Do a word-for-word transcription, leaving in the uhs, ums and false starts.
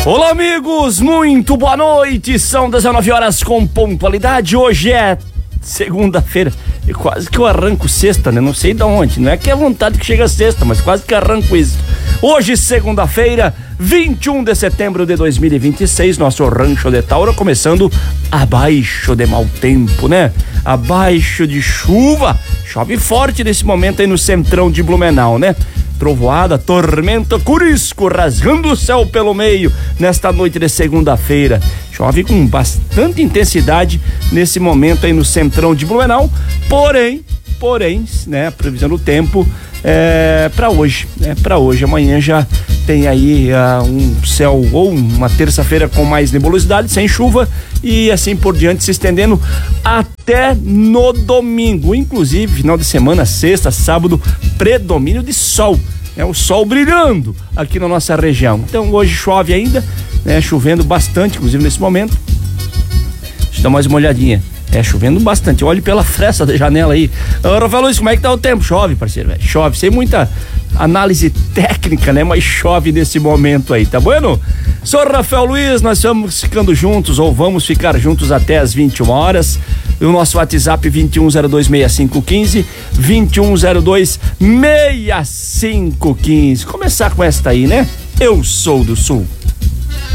Olá, amigos, muito boa noite. São dezenove horas com pontualidade. Hoje é segunda-feira. E quase que eu arranco sexta, né? Não sei de onde. Não é que é vontade que chega sexta, mas quase que arranco isso. Hoje, segunda-feira, vinte e um de setembro de dois mil e vinte e seis, nosso Rancho de Tauro começando abaixo de mau tempo, né? Abaixo de chuva. Chove forte nesse momento aí no centrão de Blumenau, né? Trovoada, tormenta, curisco, rasgando o céu pelo meio nesta noite de segunda-feira. Chove com bastante intensidade nesse momento aí no centrão de Blumenau, porém, porém, né, a previsão do tempo é para hoje, né, para hoje. Amanhã já tem aí uh, um céu ou uma terça-feira com mais nebulosidade, sem chuva e assim por diante, se estendendo até no domingo, inclusive final de semana, sexta, sábado, predomínio de sol. É o sol brilhando aqui na nossa região. Então hoje chove ainda, né? Chovendo bastante, inclusive nesse momento. Deixa eu dar mais uma olhadinha. É, chovendo bastante. Olhe pela fresta da janela aí. Ô, Rafael Luiz, como é que tá o tempo? Chove, parceiro, velho. Chove. Sem muita análise técnica, né? Mas chove nesse momento aí, tá bueno? Sou Rafael Luiz, nós estamos ficando juntos, ou vamos ficar juntos até as vinte e uma horas. E o nosso WhatsApp vinte e um zero dois seis cinco um cinco, vinte e um zero dois seis cinco um cinco. Começar com esta aí, né? Eu sou do Sul.